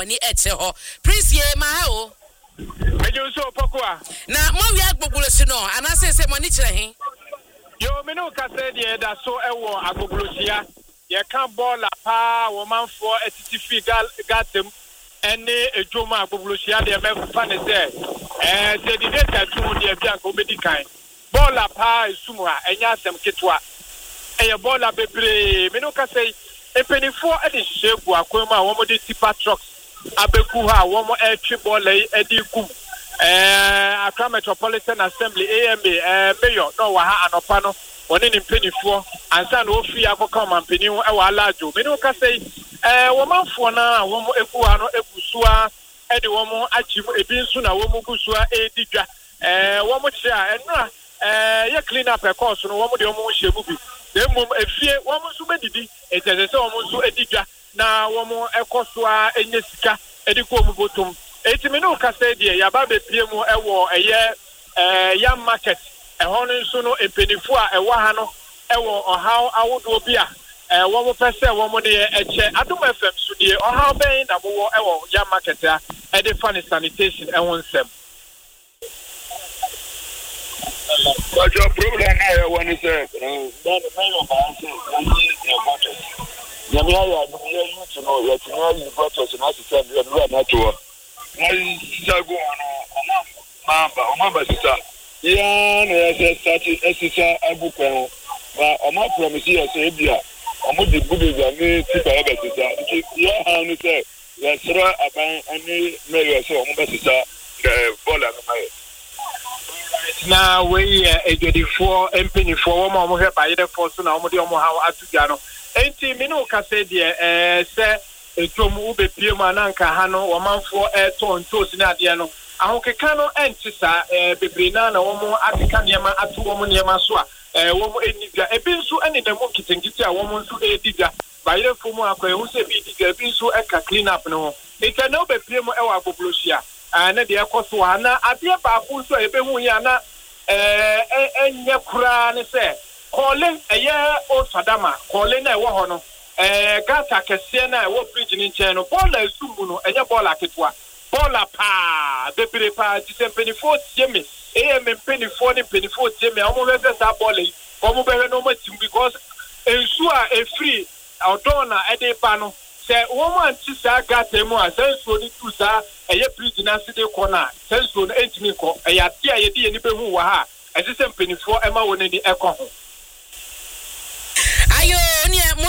wani eche ho prince ye ma ha o mejo so pokwa na mo wi agbogbulo si no anase se mo ni kire hin yo me no ka say de da so ewo agbogbulo sia ye kan ball pa wo manfo etiti fi gatem ene ejoma agbogbulo sia de me fa ne se se di data tu de bia ko medikan ball pa esumu a enya asem ketwa eye ball bebre me no ka say epenifo e de shegu akwema wo mo de tipa trucks abeku ha wo mo etwi ball e di kum Accra Metropolitan Assembly AMA mayor no wa ha anopa no woni ni mpenifo ansa na ofi akọka mampeni e wa alajo me no ka say wo manfo na wo mo eku ha no egusua e de wo mo achim ebi nsu na wo mo gusua edidwa wo mo chia enra ye clean up course no wo mo de wo mo hyemu bi demum efie wo mo nsu bedidi etese wo mo nsu edidwa na wo mo ekosoa enye sika ediko mu botom etimi no ka say de ya ba be pie mu ewo eye ya market ehon nso no empenifo a ewa ha no ewo ohaw awodo bi a wo mo pese wo mo de eche adom fm so de ohaw ben na mo ewo ya market a e de fan sanitation ehon nsem But your problem now when is that the mayor balance your budget. Yamia you to know that you got us and as said you are not to I go on mamba sister. Yeah, no started SSA abuko. But on my promise here say bia omo de good me tipa ebe sister. Yeah, how you say ya sra aban ani mayor say omo be sister the ball and my na we ejodifo empenifo wo ma mo hwe ba yede force na mo de mo ha atuga no enti me no ka say de se etrom ube pie ma na nka ha no wo manfo tontos na ade no ahokeka no entisa bebre na wo mo ateka niema atu wo mo niema so a wo mo enigwa ebi nso ene na mo kitengiti a wo mo nso ediga ba yede fo mu akwa ehu se bi diga ebi nso eka clean up no eka na ube pie mo e wa goblosia na de ekoso ana ade ba ku so ebe hu ya na enye kura ne se calling eye o sadama calling na ewo ho no gata kese na ewo bridge ni nchen no bola esumu no enye bola ketwa bola pa bebere pa disempeni 40 empeni 40 omo be sa bola omo be no matim because ensu a efri odona ede pa no se woman ti sa gata mu a senso ni tu sa eye bridge na side corner senso no entimi ko eya ti a ye di ni be hu wa ha ese se mpenifo ema woni ni ekoho